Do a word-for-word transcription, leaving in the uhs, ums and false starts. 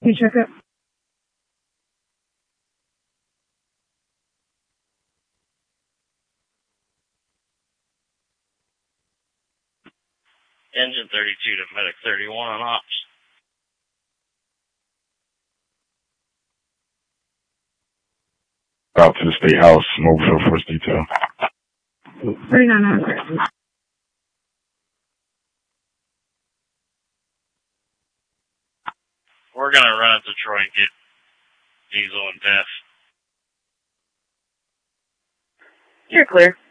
you check it? Engine thirty-two to Medic thirty-one on ops. Out to the State House, Mobile Force Detail. thirty-nine hundred. We're going to run up to Troy and get Diesel and Death. You're clear.